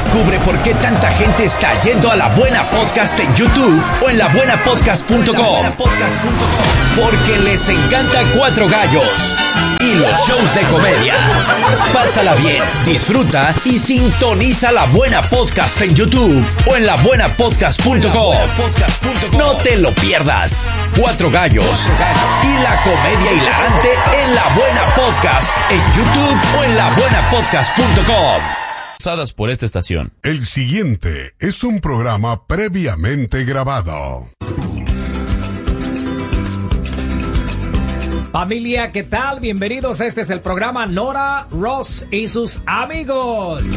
Descubre por qué tanta gente está yendo a La Buena Podcast en YouTube o en labuenapodcast.com. Porque les encanta Cuatro Gallos y los shows de comedia. Pásala bien, disfruta y sintoniza La Buena Podcast en YouTube o en labuenapodcast.com. No te lo pierdas. Cuatro Gallos y la comedia hilarante en La Buena Podcast en YouTube o en labuenapodcast.com. Usadas por esta estación. El siguiente es un programa previamente grabado. Familia, ¿qué tal? Bienvenidos. Este es el programa Nora Ross y sus amigos.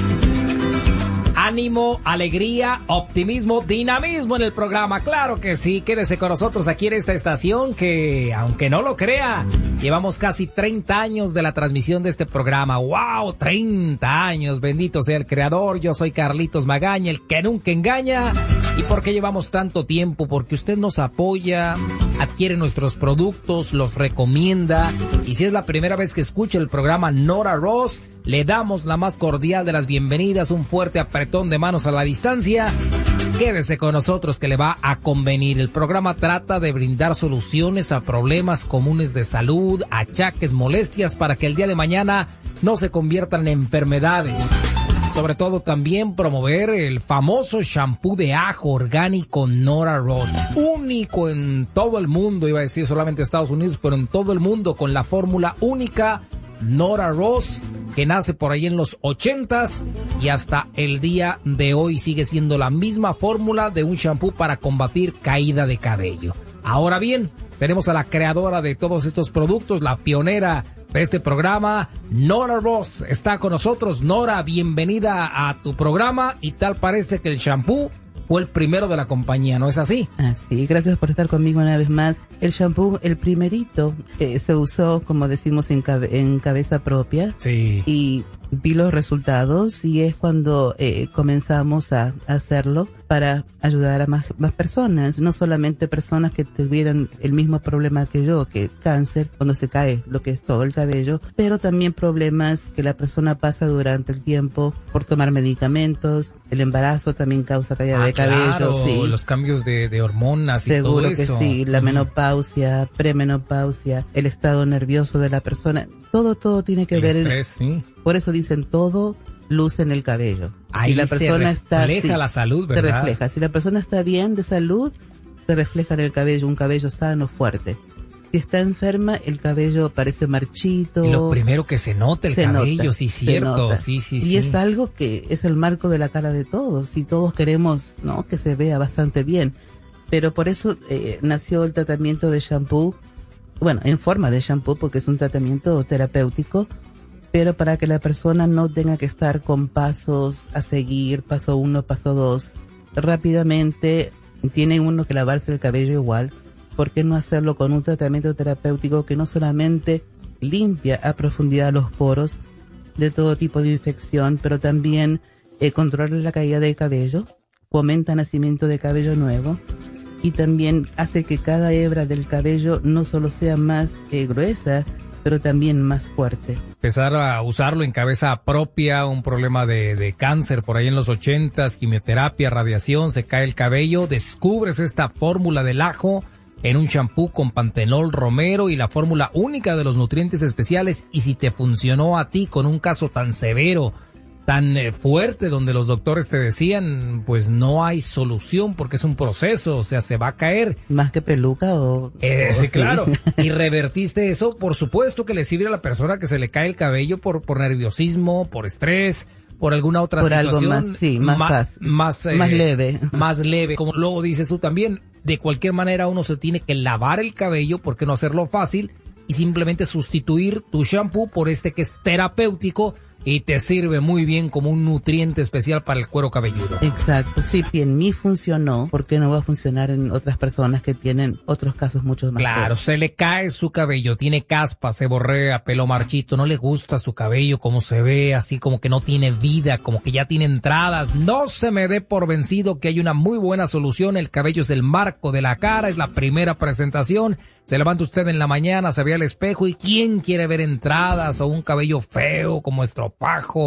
Ánimo, alegría, optimismo, dinamismo en el programa. Claro que sí, quédese con nosotros aquí en esta estación que, aunque no lo crea, llevamos casi 30 años de la transmisión de este programa. ¡Wow! 30 años, bendito sea el creador. Yo soy Carlitos Magaña, el que nunca engaña. ¿Y por qué llevamos tanto tiempo? Porque usted nos apoya, adquiere nuestros productos, los recomienda. Y si es la primera vez que escucha el programa Nora Ross, le damos la más cordial de las bienvenidas, un fuerte apretón de manos a la distancia. Quédese con nosotros que le va a convenir. El programa trata de brindar soluciones a problemas comunes de salud, achaques, molestias, para que el día de mañana no se conviertan en enfermedades. Sobre todo también promover el famoso shampoo de ajo orgánico Nora Ross. Único en todo el mundo, iba a decir solamente Estados Unidos, pero en todo el mundo, con la fórmula única Nora Ross, que nace por ahí en los 80s y hasta el día de hoy sigue siendo la misma fórmula de un shampoo para combatir caída de cabello. Ahora bien, tenemos a la creadora de todos estos productos, la pionera de este programa, Nora Ross, está con nosotros. Nora, bienvenida a tu programa, y tal parece que el shampoo fue el primero de la compañía, ¿no es así? Así, gracias por estar conmigo una vez más. El shampoo, el primerito, se usó, como decimos, en cabeza propia. Sí. Y vi los resultados, y es cuando comenzamos a hacerlo para ayudar a más personas, no solamente personas que tuvieran el mismo problema que yo, que cáncer, cuando se cae lo que es todo el cabello, pero también problemas que la persona pasa durante el tiempo por tomar medicamentos. El embarazo también causa caída de cabello. Claro, sí. Los cambios de hormonas. Seguro y todo eso. que sí, la menopausia, premenopausia, el estado nervioso de la persona, todo tiene que ver. El estrés, sí. Por eso dicen todo luce en el cabello. Ahí si la persona se refleja la salud, ¿verdad? Se refleja. Si la persona está bien de salud, se refleja en el cabello, un cabello sano, fuerte. Si está enferma, el cabello parece marchito. Y lo primero que se nota el cabello, sí, cierto. Sí. Y es algo que es el marco de la cara de todos, y todos queremos, ¿no?, que se vea bastante bien. Pero por eso nació el tratamiento de shampoo, bueno, en forma de shampoo, porque es un tratamiento terapéutico, pero para que la persona no tenga que estar con pasos a seguir, paso 1, paso 2, rápidamente tiene uno que lavarse el cabello igual. ¿Por qué no hacerlo con un tratamiento terapéutico que no solamente limpia a profundidad los poros de todo tipo de infección, pero también controla la caída del cabello, fomenta nacimiento de cabello nuevo, y también hace que cada hebra del cabello no solo sea más gruesa, pero también más fuerte. Empezar a usarlo en cabeza propia, un problema de cáncer por ahí en los 80s, quimioterapia, radiación, se cae el cabello, descubres esta fórmula del ajo en un shampoo con pantenol romero y la fórmula única de los nutrientes especiales, y si te funcionó a ti con un caso tan severo, tan fuerte, donde los doctores te decían, pues no hay solución porque es un proceso, o sea, se va a caer. Más que peluca o... sí, claro. Y revertiste eso, por supuesto que le sirve a la persona que se le cae el cabello por nerviosismo, por estrés, por alguna otra situación. Por algo más, sí, más fácil. Más leve. Más leve. Como luego dices tú también, de cualquier manera uno se tiene que lavar el cabello, ¿por qué no hacerlo fácil? Y simplemente sustituir tu shampoo por este que es terapéutico y te sirve muy bien como un nutriente especial para el cuero cabelludo. Exacto, sí, si en mí funcionó, ¿por qué no va a funcionar en otras personas que tienen otros casos mucho más? Claro, se le cae su cabello, tiene caspa, se borrea, pelo marchito, no le gusta su cabello como se ve, así como que no tiene vida, como que ya tiene entradas. No se me dé por vencido que hay una muy buena solución. El cabello es el marco de la cara, es la primera presentación. Se levanta usted en la mañana, se ve al espejo y ¿quién quiere ver entradas o un cabello feo como estropajo,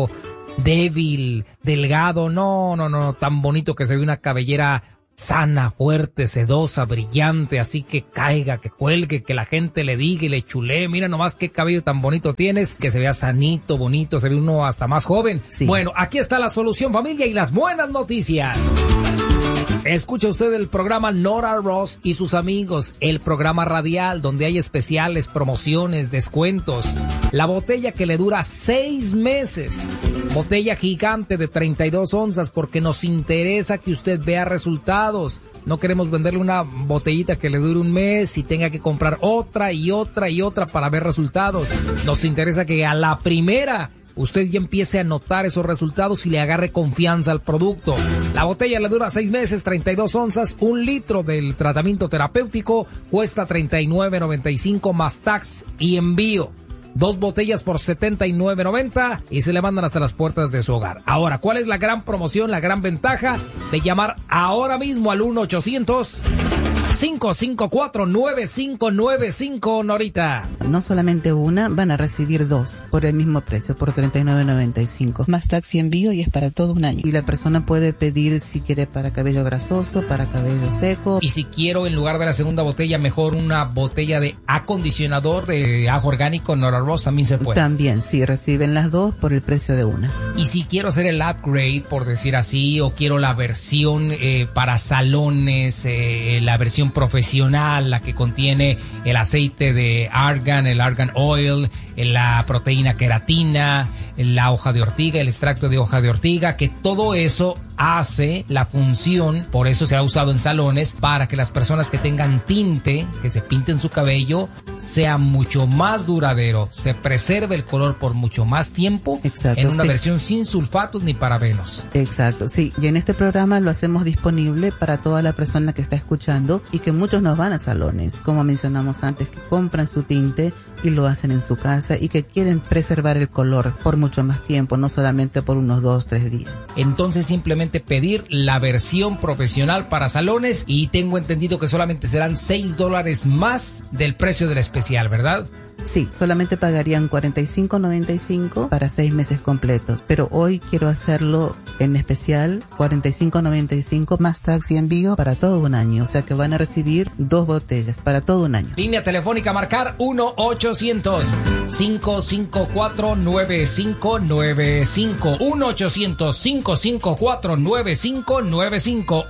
débil, delgado, no, tan bonito que se ve una cabellera sana, fuerte, sedosa, brillante, así que caiga, que cuelgue, que la gente le diga y le chulee, mira nomás qué cabello tan bonito tienes, que se vea sanito, bonito, se ve uno hasta más joven. Sí. Bueno, aquí está la solución, familia, y las buenas noticias. Escucha usted el programa Nora Ross y sus amigos, el programa radial donde hay especiales, promociones, descuentos. La botella que le dura 6 meses. Botella gigante de 32 onzas porque nos interesa que usted vea resultados. No queremos venderle una botellita que le dure un mes y tenga que comprar otra y otra y otra para ver resultados. Nos interesa que a la primera usted ya empiece a notar esos resultados y le agarre confianza al producto. La botella le dura 6 meses, 32 onzas, 1 litro del tratamiento terapéutico, cuesta $39.95 más tax y envío. 2 botellas por $79.90 y se le mandan hasta las puertas de su hogar. Ahora, ¿cuál es la gran promoción, la gran ventaja de llamar ahora mismo al 1-800-554-9595, Norita? No solamente una, van a recibir 2 por el mismo precio, por $39.95. Más taxi envío y es para todo un año. Y la persona puede pedir si quiere para cabello grasoso, para cabello seco. Y si quiero, en lugar de la segunda botella, mejor una botella de acondicionador de ajo orgánico, Nora Ross, también se puede. También, sí, reciben las 2 por el precio de una. Y si quiero hacer el upgrade, por decir así, o quiero la versión para salones, la versión profesional, la que contiene el aceite de argan, el argan oil, la proteína queratina, la hoja de ortiga, el extracto de hoja de ortiga, que todo eso hace la función, por eso se ha usado en salones, para que las personas que tengan tinte, que se pinten su cabello, sea mucho más duradero, se preserve el color por mucho más tiempo. Exacto, en una sí. versión sin sulfatos ni parabenos. Exacto, sí. Y en este programa lo hacemos disponible para toda la persona que está escuchando y que muchos no van a salones, como mencionamos antes, que compran su tinte y lo hacen en su casa y que quieren preservar el color por mucho más tiempo, no solamente por unos 2-3 días. Entonces simplemente pedir la versión profesional para salones y tengo entendido que solamente serán $6 más del precio del especial, ¿verdad? Sí, solamente pagarían $45.95 para 6 meses completos, pero hoy quiero hacerlo en especial, $45.95 más taxi envío para todo un año, o sea que van a recibir 2 botellas para todo un año. Línea telefónica marcar 1-800-554-9595, 1-800-554-9595,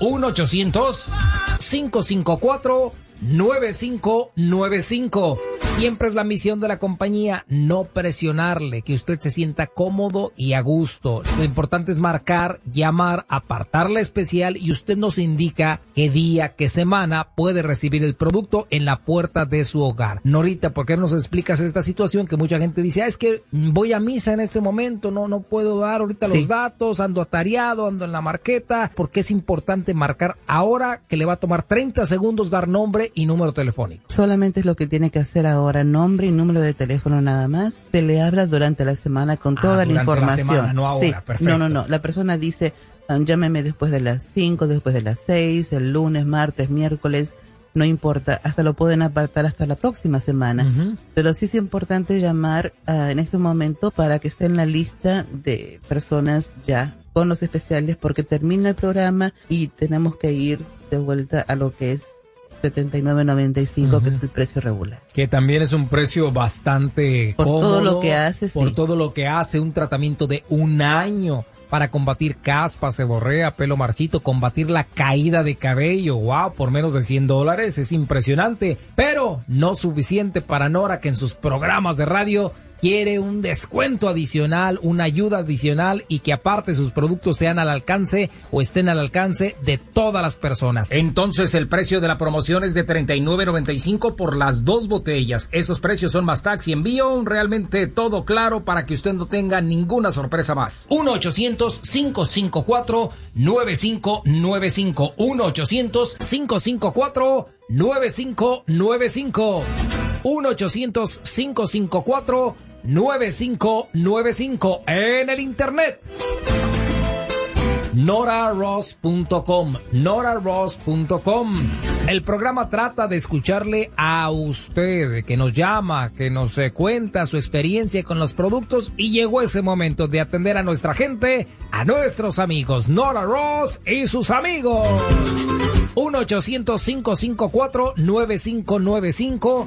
1-800-554-9595. Siempre es la misión de la compañía no presionarle, que usted se sienta cómodo y a gusto. Lo importante es marcar, llamar, apartar la especial y usted nos indica qué día, qué semana puede recibir el producto en la puerta de su hogar. Norita, ¿por qué nos explicas esta situación que mucha gente dice, es que voy a misa en este momento, no puedo dar ahorita los datos, ando atareado, ando en la marqueta? Porque es importante marcar ahora, que le va a tomar 30 segundos dar nombre y número telefónico. Solamente es lo que tiene que hacer ahora, nombre y número de teléfono nada más. Se le habla durante la semana con toda la información. La semana, no ahora, sí, perfecto. No. La persona dice, llámeme después de las 5, después de las 6, el lunes, martes, miércoles, no importa, hasta lo pueden apartar hasta la próxima semana. Uh-huh. Pero sí es importante llamar en este momento para que esté en la lista de personas ya con los especiales, porque termina el programa y tenemos que ir de vuelta a lo que es $79.95, uh-huh, que es el precio regular. Que también es un precio bastante por cómodo. Todo lo que hace, por sí. todo lo que hace, un tratamiento de un año para combatir caspa, seborrea, pelo marchito, combatir la caída de cabello. Wow, por menos de $100, es impresionante. Pero no suficiente para Nora, que en sus programas de radio quiere un descuento adicional, una ayuda adicional y que aparte sus productos sean al alcance o estén al alcance de todas las personas. Entonces el precio de la promoción es de $39.95 por las 2 botellas. Esos precios son más taxi envío, realmente todo claro para que usted no tenga ninguna sorpresa más. 1-800-554-9595, 1-800-554-9595, 1-800-554-9595 en el internet. NoraRoss.com, NoraRoss.com. El programa trata de escucharle a usted, que nos llama, que nos cuenta su experiencia con los productos, y llegó ese momento de atender a nuestra gente, a nuestros amigos Nora Ross y sus amigos. 1-800-554-9595,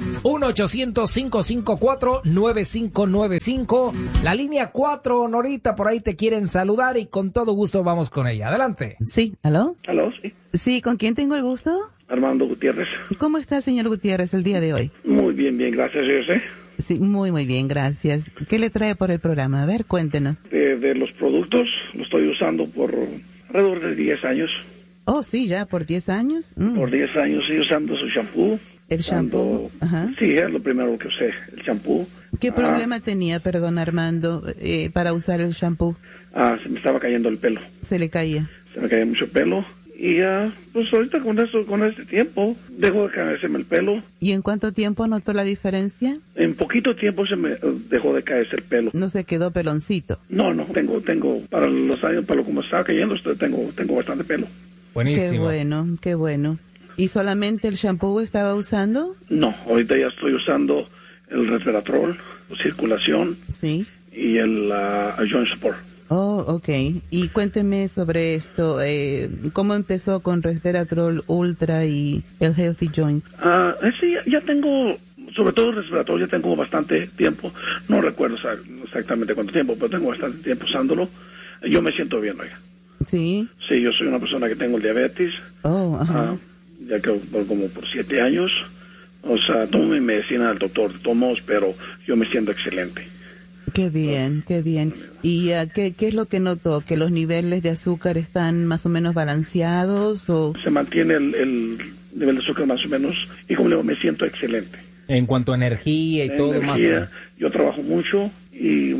1-800-554-9595, la línea 4, Norita, por ahí te quieren saludar y con todo gusto vamos con ella. Adelante. Sí, ¿aló? Aló, sí. Sí, ¿con quién tengo el gusto? Armando Gutiérrez. ¿Cómo está, señor Gutiérrez, el día de hoy? Muy bien, gracias, yo sé. Sí, muy bien, gracias. ¿Qué le trae por el programa? A ver, cuéntenos. De los productos, lo estoy usando por alrededor de 10 años. Oh, sí, ya, por 10 años. Por 10 años estoy usando su shampoo. El shampoo, ajá. Sí, es lo primero que usé, el shampoo. ¿Qué problema tenía, perdón, Armando, para usar el shampoo? Se me estaba cayendo el pelo. Se le caía. Se me caía mucho pelo. Y pues ahorita con este tiempo, dejó de caérseme el pelo. ¿Y en cuánto tiempo notó la diferencia? En poquito tiempo se me dejó de caerse el pelo. ¿No se quedó peloncito? No, tengo, para los años, para lo como estaba cayendo, tengo bastante pelo. Buenísimo. Qué bueno. ¿Y solamente el shampoo estaba usando? No, ahorita ya estoy usando el resveratrol, circulación. Sí. Y el joint support. Oh, okay. Y cuénteme sobre esto. ¿Cómo empezó con resveratrol ultra y el healthy joints? Sí, ya tengo, sobre todo el resveratrol, ya tengo bastante tiempo. No recuerdo exactamente cuánto tiempo, pero tengo bastante tiempo usándolo. Yo me siento bien, oiga. Sí. Sí, yo soy una persona que tengo diabetes. Oh, ajá. Ya que como por 7 años. O sea, tomo mi medicina del doctor, pero yo me siento excelente. Qué bien. ¿Y qué es lo que notó? ¿Que los niveles de azúcar están más o menos balanceados? O se mantiene el nivel de azúcar más o menos, y como le digo, me siento excelente. En cuanto a energía y todo más. Yo trabajo mucho y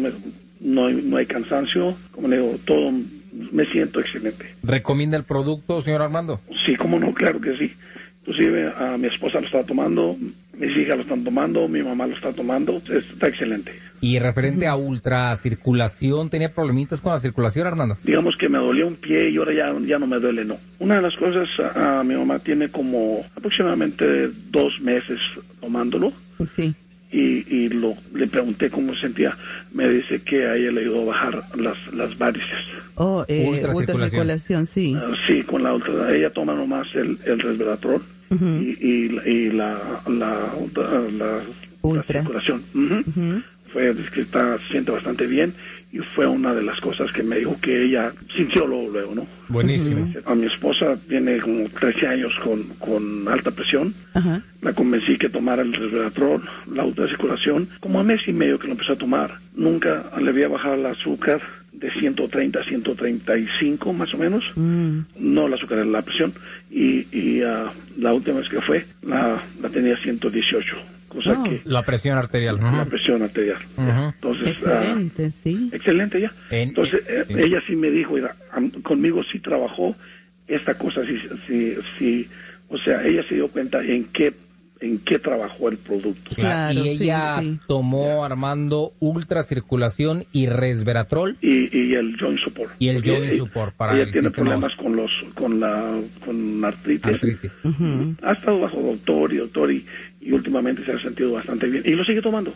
no hay cansancio, como le digo, todo, me siento excelente. ¿Recomienda el producto, señor Armando? Sí, cómo no, claro que sí. Inclusive a mi esposa lo está tomando, mis hijas lo están tomando, mi mamá lo está tomando, está excelente. Y referente a ultracirculación, ¿tenía problemitas con la circulación, Armando? Digamos que me dolía un pie y ahora ya no me duele, no. Una de las cosas, mi mamá tiene como aproximadamente 2 meses tomándolo. Sí. Y le pregunté cómo se sentía. Me dice que a ella le ayudó a bajar las varices. Oh, ultracirculación, sí. Sí, con la ella toma nomás el resveratrol y la circulación. Fue descrita, se siente bastante bien, y fue una de las cosas que me dijo que ella sintió luego, ¿no? Buenísimo. A mi esposa tiene como 13 años con alta presión. Ajá. La convencí que tomara el resveratrol, la ultracirculación, como a mes y medio que lo empezó a tomar. Nunca le había bajado el azúcar de 130 a 135 más o menos. No el azúcar, la presión. Y la última vez que fue, la tenía 118. Cosa que la presión arterial. La presión arterial. Entonces, excelente, sí. Excelente ya. Entonces, ella sí me dijo, conmigo sí trabajó esta cosa, sí, o sea, ella se dio cuenta en qué trabajó el producto. Claro, y ella tomó, Armando, ultracirculación y resveratrol. Y el joint support. Y el joint support para ella el tiene sistema problemas con artritis. Uh-huh. Ha estado bajo doctor y últimamente se ha sentido bastante bien. Y lo sigue tomando.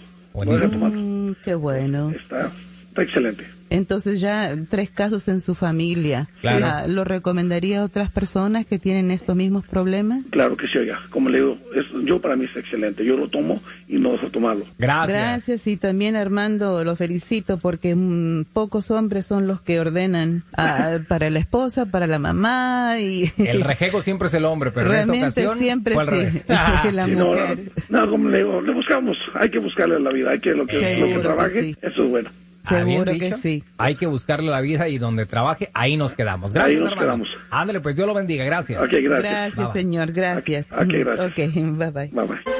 Qué bueno. Está excelente. Entonces ya 3 casos en su familia. Claro. ¿Lo recomendaría a otras personas que tienen estos mismos problemas? Claro que sí, oiga. Como le digo, yo para mí es excelente. Yo lo tomo y no dejo de tomarlo. Gracias, y también, Armando, lo felicito porque pocos hombres son los que ordenan para la esposa, para la mamá. Y el rejego siempre es el hombre, pero realmente en esta ocasión siempre sí. La sí, mujer. No, como le digo, le buscamos. Hay que buscarle la vida. Hay que lo que trabaje, sí. Eso es bueno. Seguro que sí. Hay que buscarle la vida y donde trabaje, ahí nos quedamos. Gracias, ahí nos hermano. Quedamos. Ándale, pues Dios lo bendiga. Gracias. Okay, gracias. Gracias, señor. Gracias. Okay, gracias. Okay, bye bye. Bye bye.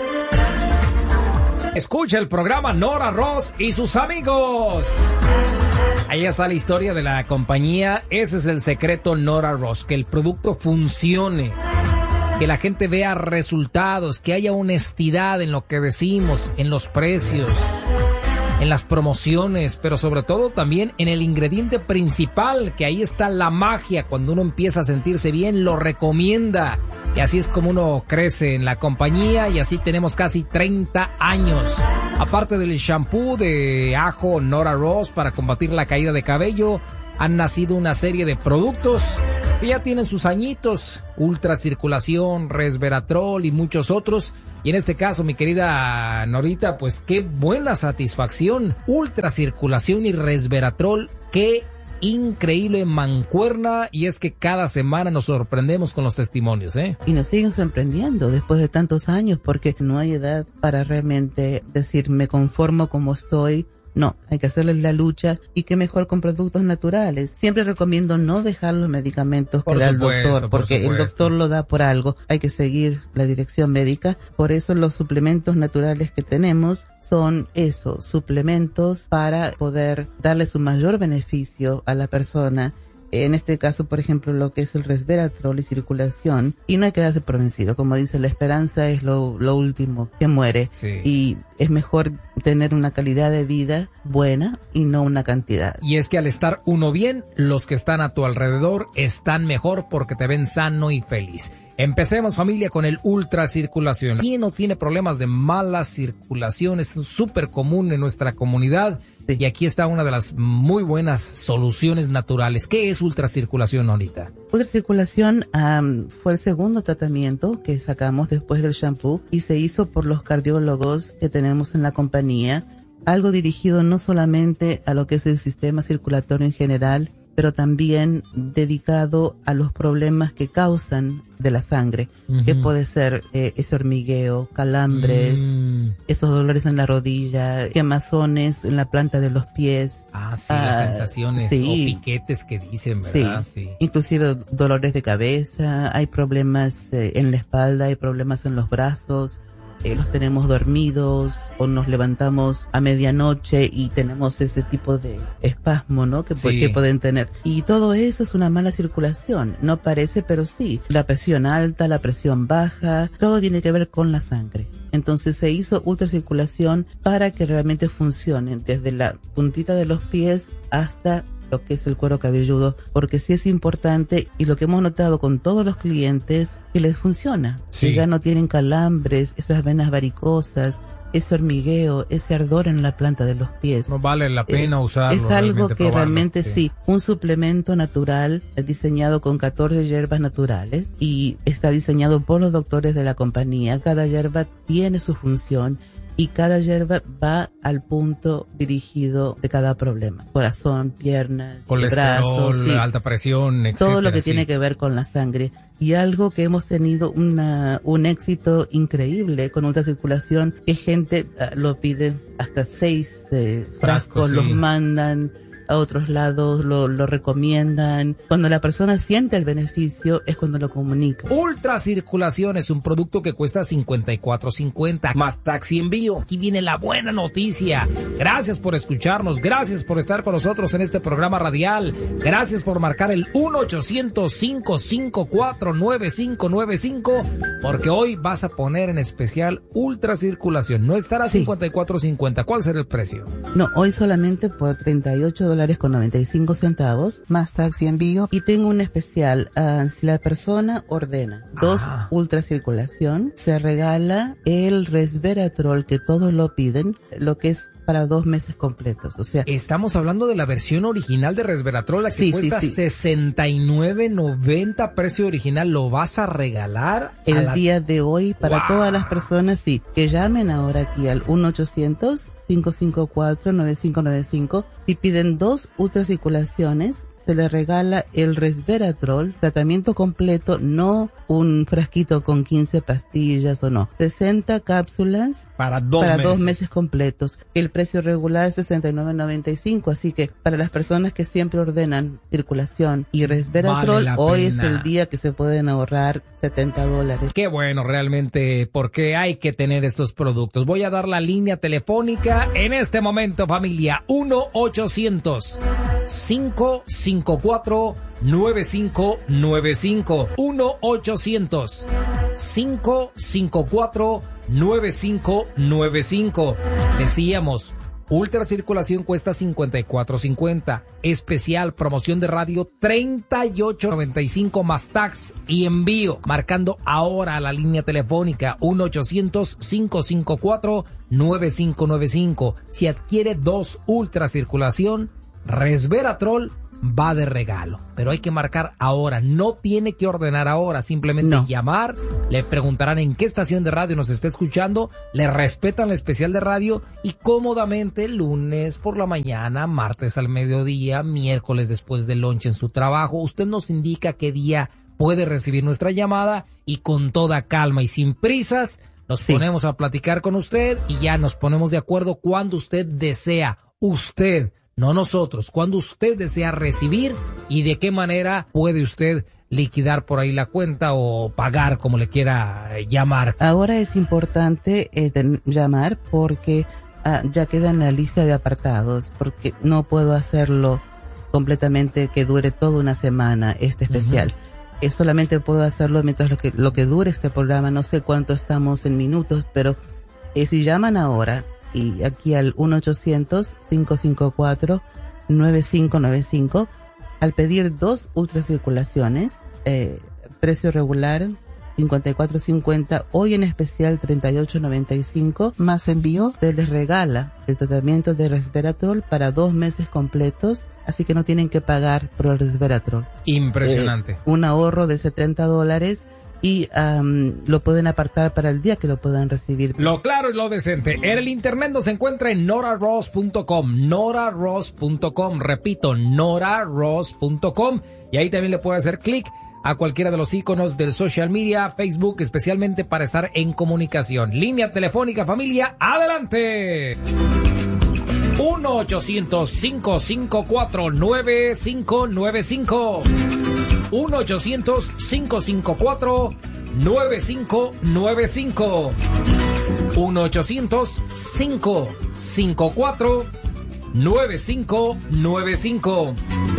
Escucha el programa Nora Ross y sus amigos. Ahí está la historia de la compañía. Ese es el secreto Nora Ross, que el producto funcione, que la gente vea resultados, que haya honestidad en lo que decimos, en los precios, en las promociones, pero sobre todo también en el ingrediente principal, que ahí está la magia. Cuando uno empieza a sentirse bien, lo recomienda. Y así es como uno crece en la compañía y así tenemos casi 30 años. Aparte del shampoo de ajo Nora Ross para combatir la caída de cabello, han nacido una serie de productos que ya tienen sus añitos. Ultracirculación, resveratrol y muchos otros. Y en este caso, mi querida Norita, pues qué buena satisfacción. Ultracirculación y resveratrol, qué increíble mancuerna, y es que cada semana nos sorprendemos con los testimonios, ¿eh? Y nos siguen sorprendiendo después de tantos años, porque no hay edad para realmente decir me conformo como estoy. No, hay que hacerle la lucha, y qué mejor con productos naturales. Siempre recomiendo no dejar los medicamentos que da el doctor, porque el doctor lo da por algo. Hay que seguir la dirección médica. Por eso los suplementos naturales que tenemos son esos suplementos para poder darle su mayor beneficio a la persona. En este caso, por ejemplo, lo que es el resveratrol y circulación, y no hay que darse por vencido. Como dice, la esperanza es lo último que muere. Sí. Y es mejor tener una calidad de vida buena y no una cantidad. Y es que al estar uno bien, los que están a tu alrededor están mejor porque te ven sano y feliz. Empecemos, familia, con el ultracirculación. ¿Quién no tiene problemas de mala circulación? Es súper común en nuestra comunidad. Sí. Y aquí está una de las muy buenas soluciones naturales. ¿Qué es ultracirculación, ahorita? Ultracirculación fue el segundo tratamiento que sacamos después del shampoo y se hizo por los cardiólogos que tenemos en la compañía. Algo dirigido no solamente a lo que es el sistema circulatorio en general, pero también dedicado a los problemas que causan de la sangre, que puede ser ese hormigueo, calambres, esos dolores en la rodilla, quemazones en la planta de los pies. Las sensaciones, sí, o piquetes que dicen, ¿verdad? Sí. Inclusive dolores de cabeza, hay problemas en la espalda, hay problemas en los brazos. Los tenemos sí, o nos levantamos a medianoche y tenemos ese tipo de espasmo, ¿no? Que pueden tener. Y todo eso es una mala circulación. No parece, pero sí. La presión alta, la presión baja, todo tiene que ver con la sangre. Entonces se hizo ultracirculación para que realmente funcione desde la puntita de los pies hasta lo que es el cuero cabelludo, porque sí es importante, y lo que hemos notado con todos los clientes, que les funciona. Sí. Que ya no tienen calambres, esas venas varicosas, ese hormigueo, ese ardor en la planta de los pies. No vale la pena usarlo. Es algo que realmente sí. Un suplemento natural diseñado con 14 hierbas naturales y está diseñado por los doctores de la compañía. Cada hierba tiene su función y cada hierba va al punto dirigido de cada problema. Corazón, piernas, colesterol, brazos, alta presión, etcétera. Todo lo que tiene que ver con la sangre. Y algo que hemos tenido un éxito increíble con ultracirculación, que gente lo pide hasta 6 frascos, los mandan a otros lados, lo recomiendan. Cuando la persona siente el beneficio es cuando lo comunica. Ultracirculación es un producto que cuesta $54.50 más taxi envío. Aquí viene la buena noticia. Gracias por escucharnos, gracias por estar con nosotros en este programa radial. Gracias por marcar el 1-800-554-9595, porque hoy vas a poner en especial ultracirculación. No estará a $54.50. ¿Cuál será el precio? No, hoy solamente por $38.95 más taxi envío, y tengo un especial. Si la persona ordena 2 ultracirculación, se regala el resveratrol, que todos lo piden, lo que es para 2 meses completos. O sea, estamos hablando de la versión original de resveratrol, la que cuesta $69.90 precio original. ¿Lo vas a regalar el día de hoy para todas las personas? Sí, que llamen ahora aquí al 1-800-554-9595. Si piden 2 ultracirculaciones, se le regala el resveratrol, tratamiento completo, no un frasquito con 15 pastillas o no. 60 cápsulas para 2 meses completos. El precio regular es $69.95, así que para las personas que siempre ordenan circulación y resveratrol, hoy es el día que se pueden ahorrar $70. Qué bueno, realmente, porque hay que tener estos productos. Voy a dar la línea telefónica en este momento, familia. 1-800-554-9595. 1-800-554-9595. Decíamos, Ultracirculación cuesta $54.50. Especial promoción de radio $38.95 más tax y envío. Marcando ahora a la línea telefónica 1-800-554-9595. Si adquiere 2 ultracirculación, resveratrol va de regalo, pero hay que marcar ahora, no tiene que ordenar ahora, simplemente llamar, le preguntarán en qué estación de radio nos está escuchando, le respetan la especial de radio y cómodamente lunes por la mañana, martes al mediodía, miércoles después del lunch en su trabajo, usted nos indica qué día puede recibir nuestra llamada y con toda calma y sin prisas nos ponemos a platicar con usted y ya nos ponemos de acuerdo cuando usted desea, usted, no nosotros, cuando usted desea recibir y de qué manera puede usted liquidar por ahí la cuenta o pagar, como le quiera llamar. Ahora es importante llamar porque ya queda en la lista de apartados, porque no puedo hacerlo completamente que dure toda una semana este especial. Solamente puedo hacerlo mientras lo que dure este programa, no sé cuánto estamos en minutos, pero si llaman ahora y aquí al 1-800-554-9595, al pedir 2 ultracirculaciones, precio regular $54.50, hoy en especial $38.95, más envío, les regala el tratamiento de resveratrol para 2 meses completos, así que no tienen que pagar por el resveratrol. Impresionante. Un ahorro de $70 y lo pueden apartar para el día que lo puedan recibir. Lo claro y lo decente. En el internet nos encuentra en noraross.com, noraross.com, repito, noraross.com, y ahí también le puede hacer clic a cualquiera de los iconos del social media, Facebook, especialmente para estar en comunicación. Línea telefónica, familia, adelante. 1-800-554-9595. 1-800-554-9595. 1-800-554-9595.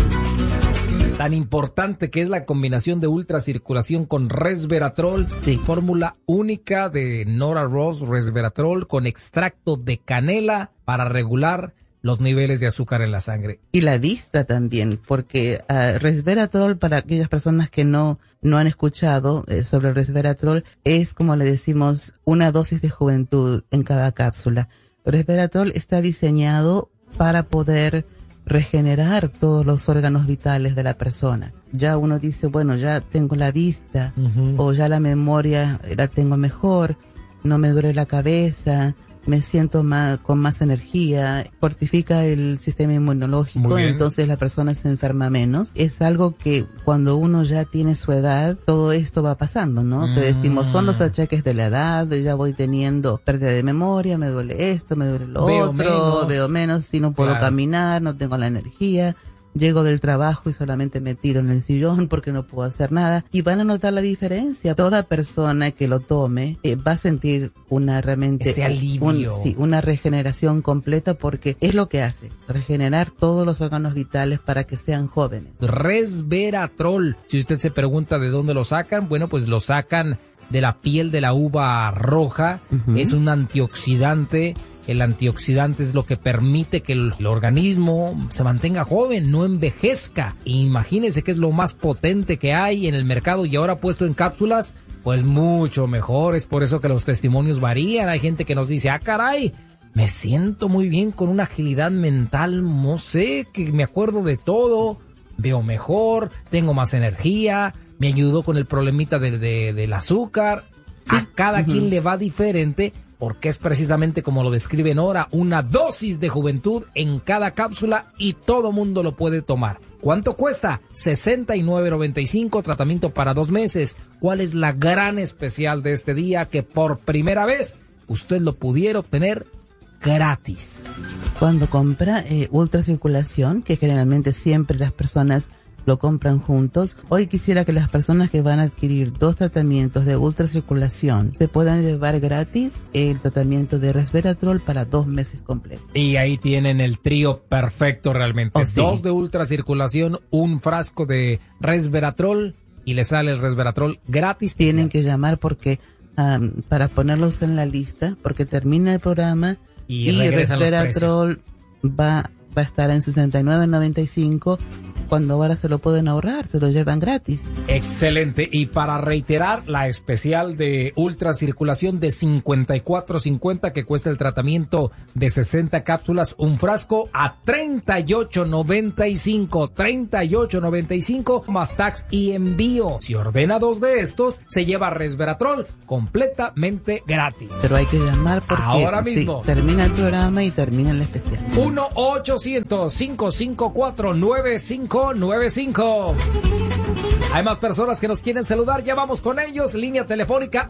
Tan importante que es la combinación de ultracirculación con resveratrol. Sí. Fórmula única de Nora Ross Resveratrol con extracto de canela para regular los niveles de azúcar en la sangre. Y la vista también, porque resveratrol, para aquellas personas que no han escuchado sobre el resveratrol, es, como le decimos, una dosis de juventud en cada cápsula. El resveratrol está diseñado para poder regenerar todos los órganos vitales de la persona. Ya uno dice, bueno, ya tengo la vista, o ya la memoria la tengo mejor, no me duele la cabeza, me siento con más energía, fortifica el sistema inmunológico, entonces la persona se enferma menos. Es algo que cuando uno ya tiene su edad, todo esto va pasando, ¿no? Te decimos, son los achaques de la edad, ya voy teniendo pérdida de memoria, me duele esto, me duele lo otro, veo menos, si no puedo caminar, no tengo la energía. Llego del trabajo y solamente me tiro en el sillón porque no puedo hacer nada. Y van a notar la diferencia. Toda persona que lo tome va a sentir ese alivio. Una regeneración completa, porque es lo que hace. Regenerar todos los órganos vitales para que sean jóvenes. Resveratrol. Si usted se pregunta de dónde lo sacan, bueno, pues lo sacan de la piel de la uva roja. Es un antioxidante. El antioxidante es lo que permite que el organismo se mantenga joven, no envejezca. Imagínense que es lo más potente que hay en el mercado y ahora puesto en cápsulas, pues mucho mejor. Es por eso que los testimonios varían. Hay gente que nos dice, caray, me siento muy bien con una agilidad mental, no sé, que me acuerdo de todo, veo mejor, tengo más energía, me ayudó con el problemita del azúcar. Sí. A cada quien le va diferente, porque es precisamente como lo describe Nora, una dosis de juventud en cada cápsula y todo mundo lo puede tomar. ¿Cuánto cuesta? $69.95, tratamiento para 2 meses. ¿Cuál es la gran especial de este día? Que por primera vez usted lo pudiera obtener gratis. Cuando compra ultracirculación, que generalmente siempre las personas lo compran juntos, hoy quisiera que las personas que van a adquirir 2 tratamientos de ultracirculación se puedan llevar gratis el tratamiento de resveratrol para 2 meses completos. Y ahí tienen el trío perfecto realmente. 2 de ultracirculación, un frasco de resveratrol y le sale el resveratrol gratis. Tienen que llamar porque para ponerlos en la lista, porque termina el programa Y regresan los Resveratrol va a estar en $69.95, cuando ahora se lo pueden ahorrar, se lo llevan gratis. Excelente. Y para reiterar, la especial de ultracirculación de $54.50 que cuesta el tratamiento de 60 cápsulas, un frasco a $38.95. $38.95 más tax y envío. Si ordena 2 de estos, se lleva Resveratrol completamente gratis. Pero hay que llamar porque ahora mismo termina el programa y termina el especial. 1-800-554-9595. Hay más personas que nos quieren saludar, ya vamos con ellos. Línea telefónica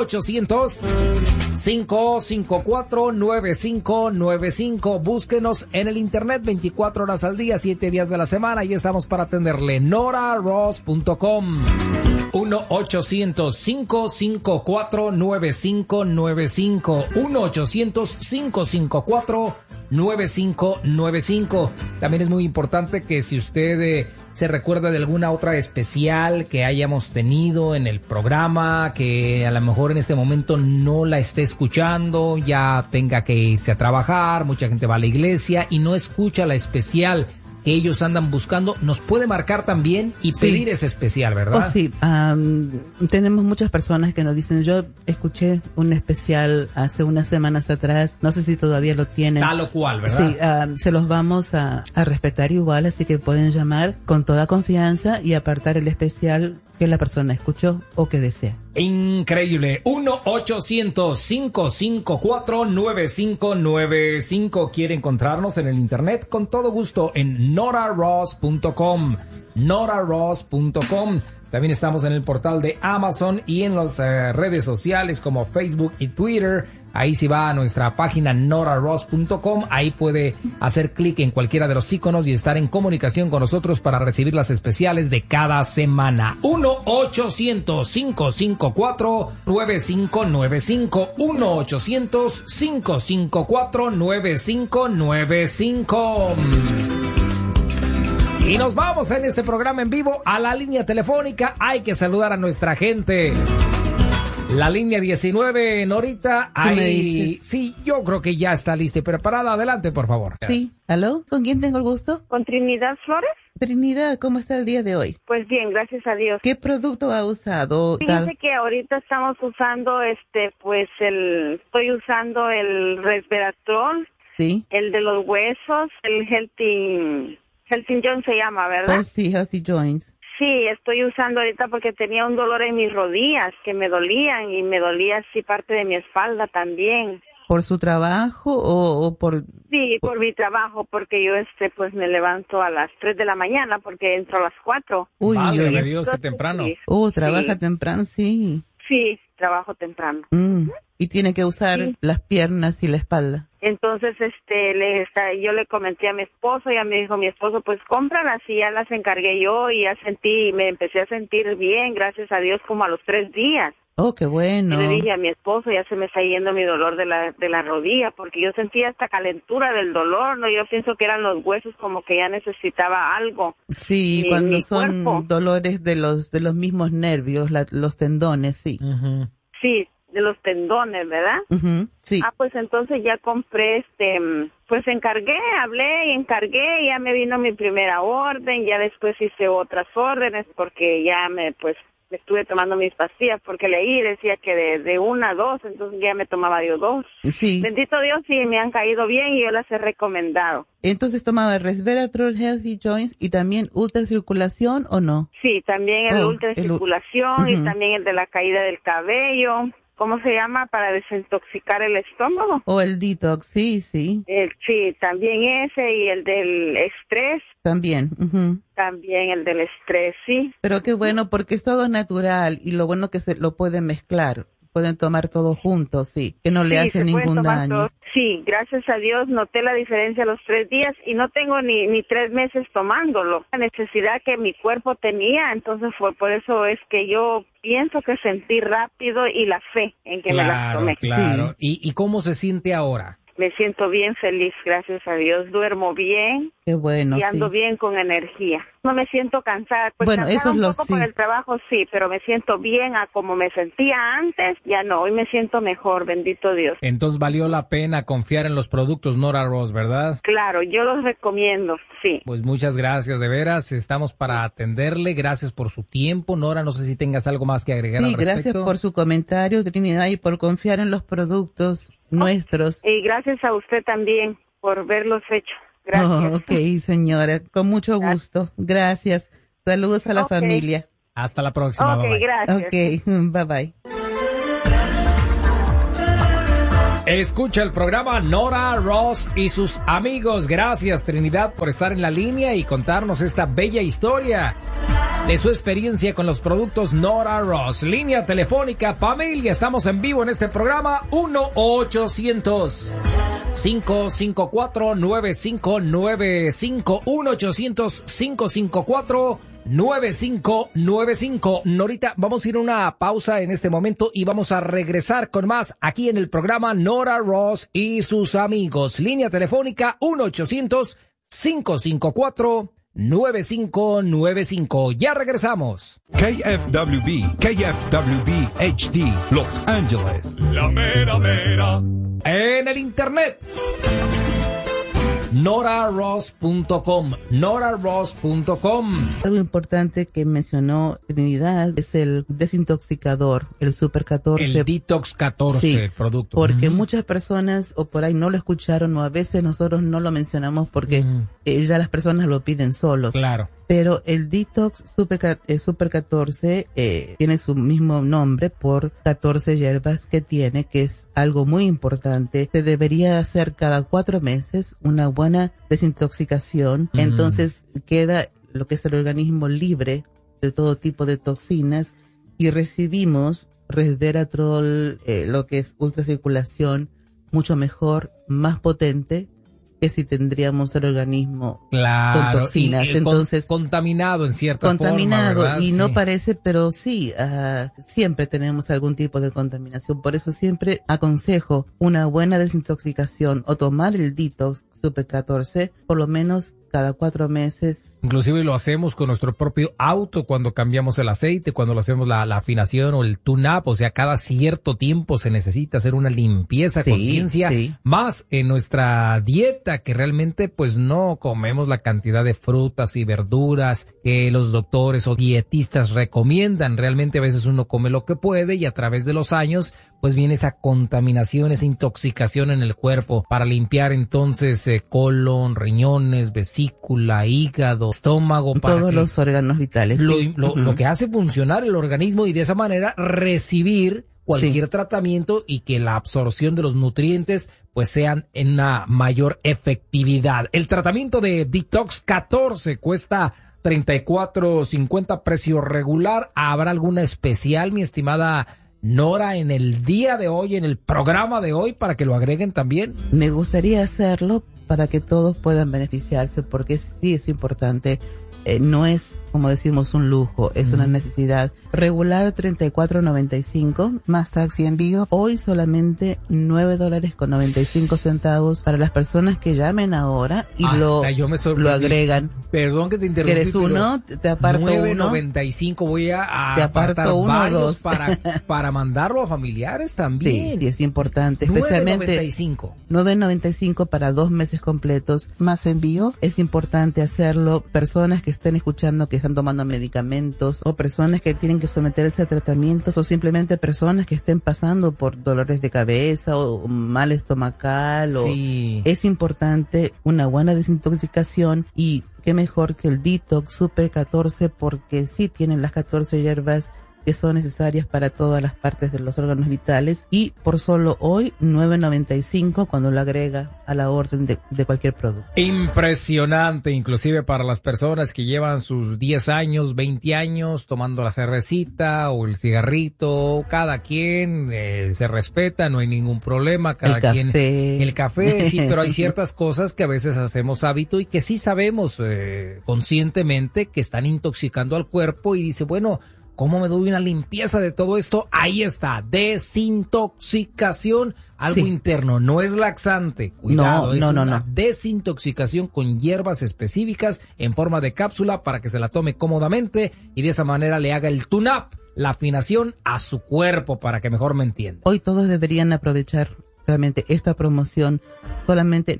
1-800-554-9595. Búsquenos en el internet 24 horas al día, 7 días de la semana, y estamos para atenderle. NoraRoss.com. 1-800-554-9595. 1-800-554-9595. También es muy importante que si usted se recuerda de alguna otra especial que hayamos tenido en el programa, que a lo mejor en este momento no la esté escuchando, ya tenga que irse a trabajar, mucha gente va a la iglesia y no escucha la especial que ellos andan buscando, nos puede marcar también y pedir ese especial, ¿verdad? Oh, sí, tenemos muchas personas que nos dicen, yo escuché un especial hace unas semanas atrás, no sé si todavía lo tienen. Tal o cual, ¿verdad? Sí, se los vamos a respetar igual, así que pueden llamar con toda confianza y apartar el especial que la persona escuchó o que desea. Increíble. 1-800-554-9595. ¿Quiere encontrarnos en el internet? Con todo gusto en NoraRoss.com. NoraRoss.com. También estamos en el portal de Amazon y en las redes sociales como Facebook y Twitter. Ahí si va a nuestra página NoraRoss.com, ahí puede hacer clic en cualquiera de los iconos y estar en comunicación con nosotros para recibir las especiales de cada semana. 1-800-554-9595. 1-800-554-9595. Y nos vamos en este programa en vivo a la línea telefónica. Hay que saludar a nuestra gente. La línea 19, Norita, ahí sí, yo creo que ya está lista y preparada. Adelante, por favor. Sí, ¿aló? ¿Con quién tengo el gusto? ¿Con Trinidad Flores? Trinidad, ¿cómo está el día de hoy? Pues bien, gracias a Dios. ¿Qué producto ha usado? Fíjese que ahorita estamos usando estoy usando el Resveratrol, sí, el de los huesos, el Healthy Joint se llama, ¿verdad? Oh, sí, Healthy Joints. Sí, estoy usando ahorita porque tenía un dolor en mis rodillas que me dolían y me dolía así parte de mi espalda también. ¿Por su trabajo o por...? Sí, por mi trabajo, porque yo pues me levanto a las 3 de la mañana porque entro a las 4. Uy, Válgame Dios, qué temprano. Sí. Trabaja temprano, sí. Sí, trabajo temprano. Y tiene que usar las piernas y la espalda. Entonces, yo le comenté a mi esposo, y me dijo mi esposo, pues cómpralas, y ya las encargué yo, y ya me empecé a sentir bien, gracias a Dios, como a los 3 días. Oh, qué bueno. Y le dije a mi esposo, ya se me está yendo mi dolor de la rodilla, porque yo sentía esta calentura del dolor, ¿no? Yo pienso que eran los huesos, como que ya necesitaba algo. Sí, cuando son dolores de los mismos nervios, los tendones, sí. Uh-huh. Sí, de los tendones, ¿verdad? Uh-huh, sí. Pues entonces ya compré, pues hablé y encargué, y ya me vino mi primera orden, ya después hice otras órdenes, porque ya me estuve tomando mis pastillas, porque leí, decía que de 1 a 2, entonces ya me tomaba yo 2. Sí. Bendito Dios, sí, me han caído bien y yo las he recomendado. Entonces tomaba Resveratrol, Healthy Joints y también ultracirculación, ¿o no? Sí, también el ultracirculación y también el de la caída del cabello. ¿Cómo se llama? Para desintoxicar el estómago. O el detox, sí. Sí, también ese, y el del estrés. También. Uh-huh. También el del estrés, sí. Pero qué bueno, porque es todo natural, y lo bueno que se lo pueden mezclar. Pueden tomar todo juntos, sí, que no le hace ningún daño. Todo. Sí, gracias a Dios noté la diferencia los 3 días, y no tengo ni 3 meses tomándolo. La necesidad que mi cuerpo tenía, entonces por eso es que yo pienso que sentí rápido, y la fe en que me las tomé. Claro. Sí. ¿Y cómo se siente ahora? Me siento bien feliz, gracias a Dios. Duermo bien, Qué bueno, y ando sí. bien con energía. No me siento cansada. Pues Bueno, cansada eso es un lo poco sí. por el trabajo, sí, pero me siento bien a como me sentía antes. Ya no, hoy me siento mejor, bendito Dios. Entonces valió la pena confiar en los productos Nora Ross, ¿verdad? Claro, yo los recomiendo, sí. Pues muchas gracias, de veras, estamos para atenderle, gracias por su tiempo. Nora, no sé si tengas algo más que agregar al Sí, respecto. gracias por su comentario, Trinidad, y por confiar en los productos nuestros. Y gracias a usted también por verlos hechos. Gracias. Oh, ok, señora, con mucho gusto. Gracias. Saludos a la familia. Hasta la próxima. Ok, bye, bye. gracias. Ok, bye bye. Escucha el programa Nora Ross y sus amigos. Gracias, Trinidad, por estar en la línea y contarnos esta bella historia de su experiencia con los productos Nora Ross. Línea telefónica, familia, estamos en vivo en este programa. 1-800-554-9595. 1-800-554-9595. Norita, vamos a ir a una pausa en este momento y vamos a regresar con más aquí en el programa Nora Ross y sus amigos. Línea telefónica 1-800-554-9595. Ya regresamos. KFWB, KFWB HD, Los Ángeles. La mera mera. En el internet, noraross.com, noraross.com. Algo importante que mencionó Trinidad es el desintoxicador, el Super 14. El Detox 14, Sí, el producto. porque muchas personas o por ahí no lo escucharon o a veces nosotros no lo mencionamos porque ya las personas lo piden solos. Claro. Pero el Detox Super 14 tiene su mismo nombre por 14 hierbas que tiene, que es algo muy importante. Se debería hacer cada 4 meses una buena desintoxicación. Entonces queda lo que es el organismo libre de todo tipo de toxinas y recibimos resveratrol, lo que es ultracirculación, mucho mejor, más potente que si tendríamos el organismo con toxinas. Y entonces contaminado en cierta contaminado forma, ¿verdad? y no Sí. parece, pero sí, siempre tenemos algún tipo de contaminación. Por eso siempre aconsejo una buena desintoxicación o tomar el Detox Super 14 por lo menos cada 4 meses. Inclusive lo hacemos con nuestro propio auto cuando cambiamos el aceite, cuando lo hacemos la afinación o el tune-up, o sea, cada cierto tiempo se necesita hacer una limpieza, Sí, conciencia, sí. más en nuestra dieta, que realmente pues no comemos la cantidad de frutas y verduras que los doctores o dietistas recomiendan. Realmente a veces uno come lo que puede y a través de los años pues viene esa contaminación, esa intoxicación en el cuerpo para limpiar entonces colon, riñones, vesícula, hígado, estómago, para Todos que los órganos vitales. sí. lo que hace funcionar el organismo y de esa manera recibir cualquier tratamiento y que la absorción de los nutrientes pues sean en una mayor efectividad. El tratamiento de Detox 14 cuesta $34.50 precio regular. ¿Habrá alguna especial, mi estimada Nora, en el día de hoy, en el programa de hoy, para que lo agreguen también? Me gustaría hacerlo para que todos puedan beneficiarse, porque sí es importante. No es, como decimos, un lujo, es una necesidad. Regular $34.95 más tax y envío. Hoy solamente $9.95 para las personas que llamen ahora y Yo me lo agregan. Perdón que te interrumpí. ¿Quieres uno? Te aparto uno. $9.95. Voy a Te aparto apartar uno o varios dos. para mandarlo a familiares también. Sí, sí es importante, especialmente $9.95 para 2 meses completos más envío. Es importante hacerlo. Personas que estén escuchando que están tomando medicamentos o personas que tienen que someterse a tratamientos o simplemente personas que estén pasando por dolores de cabeza o mal estomacal. Sí. Es importante una buena desintoxicación y qué mejor que el Detox Super 14 porque sí tienen las 14 hierbas que son necesarias para todas las partes de los órganos vitales y por solo hoy $9.95 cuando lo agrega a la orden de cualquier producto. Impresionante, inclusive para las personas que llevan sus 10 años, 20 años tomando la cervecita o el cigarrito, cada quien se respeta, no hay ningún problema, cada quien. El café, sí, pero hay ciertas cosas que a veces hacemos hábito y que sí sabemos conscientemente que están intoxicando al cuerpo y dice, bueno, ¿Cómo me doy una limpieza de todo esto? Ahí está, desintoxicación, algo interno, no es laxante, cuidado, es una desintoxicación con hierbas específicas en forma de cápsula para que se la tome cómodamente y de esa manera le haga el tune-up, la afinación a su cuerpo, para que mejor me entienda. Hoy todos deberían aprovechar realmente esta promoción, solamente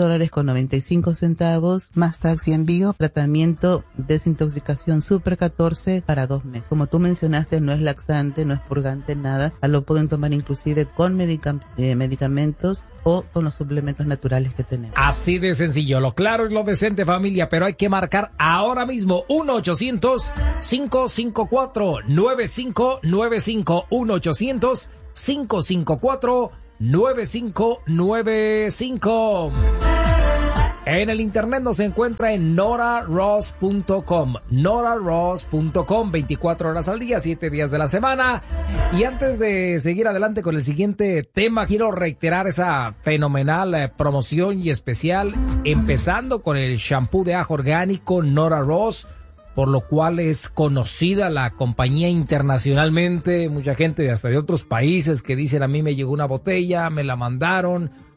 $9.95 más tax y envío, tratamiento desintoxicación Super 14 para 2 meses. Como tú mencionaste, no es laxante, no es purgante, nada, lo pueden tomar inclusive con medicamentos o con los suplementos naturales que tenemos. Así de sencillo, lo claro es lo decente, familia, pero hay que marcar ahora mismo 1-800-554-9595, 1-800-554-9595. En el internet nos encuentra en noraross.com, noraross.com, 24 horas al día, 7 días de la semana. Y antes de seguir adelante con el siguiente tema, quiero reiterar esa fenomenal promoción y especial, empezando con el shampoo de ajo orgánico Nora Ross, por lo cual es conocida la compañía internacionalmente. Mucha gente hasta de otros países que dicen: a mí me llegó una botella, me la mandaron,